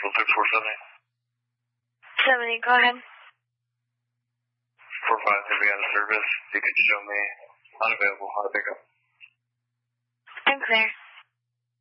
Nashville 6470. 70, go ahead. 45 to be out of service. You could show me unavailable, how to pick up. I'm clear.